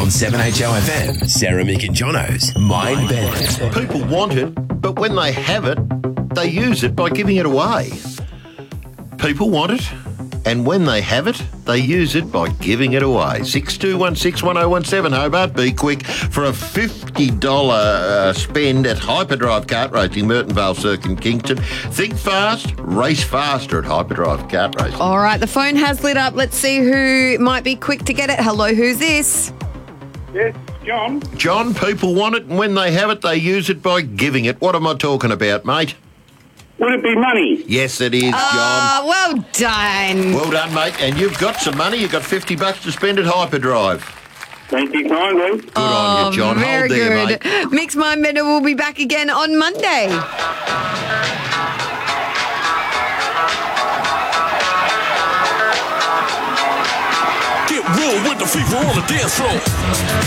On 7HOFM, Sarah, Mick and Jono's Mind Bend. People want it, but when they have it, they use it by giving it away. People want it, and when they have it, they use it by giving it away. 62161017 Hobart. Be quick for a $50 spend at Hyperdrive Kart Racing, Merton Vale Circuit, Kingston. Think fast, race faster at Hyperdrive Kart Racing. All right, the phone has lit up. Let's see who might be quick to get it. Hello, who's this? Yes, John. John, people want it, and when they have it, they use it by giving it. What am I talking about, mate? Would it be money? Yes, it is, John. Well done. Well done, mate. And you've got some money. You've got $50 to spend at Hyperdrive. Thank you kindly. Good on you, John. Very Hold there, good. mate. Mixed Mind Bender will be back again on Monday. Get real with the fever on the dance floor.